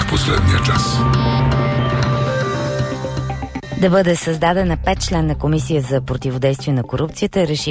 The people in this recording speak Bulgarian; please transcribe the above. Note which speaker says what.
Speaker 1: последния час.
Speaker 2: Да бъде създадена 5-членна комисия за противодействие на корупцията реши